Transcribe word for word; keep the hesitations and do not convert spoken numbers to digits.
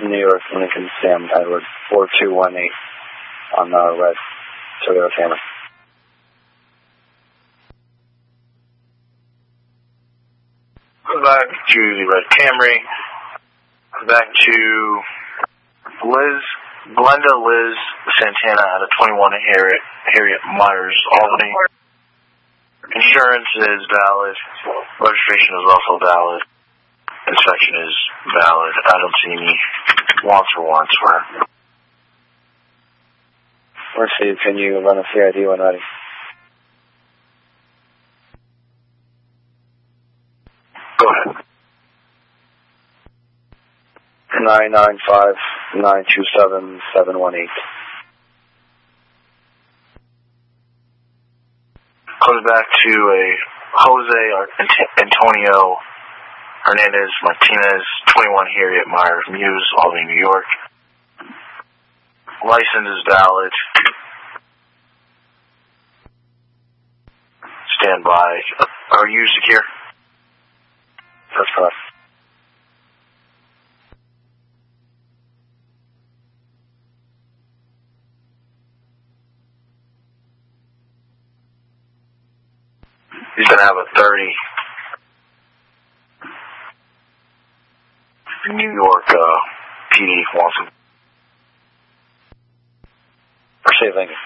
New York, Lincoln, Sam, Edward, four two one eight on the red Toyota Camry. Back to the red Camry. Back to Liz, Glenda Liz Santana out of twenty-one Harriet, Harriet Myers, Albany. Insurance is valid. Registration is also valid. Inspection is valid. I don't see any wants or wants for her. Mercy, can you run a C I D when ready? Go ahead. nine nine five nine two seven seven one eight. Comes back to a Jose Antonio Hernandez Martinez, twenty-one Harriet Myers Muse, Albany, New York. License is valid. Stand by. Are you secure? That's correct. He's going to have a thirty. New York uh, P D wants him. Appreciate it, thank you.